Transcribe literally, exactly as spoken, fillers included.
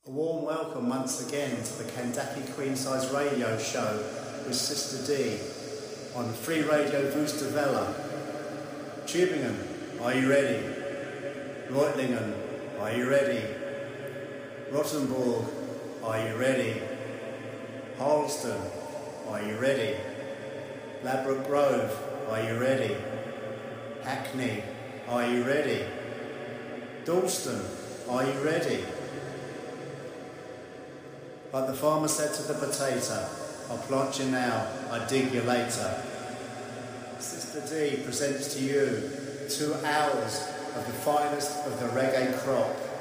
A warm welcome once again to the Kandaki Queen Size Radio Show with Sister D on Free Radio Wüstewelle. Tübingen, are you ready? Reutlingen, are you ready? Rottenburg, are you ready? Harleston, are you ready? Ladbroke Grove, are you ready? Hackney, are you ready? Dalston, are you ready? Like the farmer said to the potato, I'll plant you now, I dig you later. Sister D presents to you two hours of the finest of the reggae crop.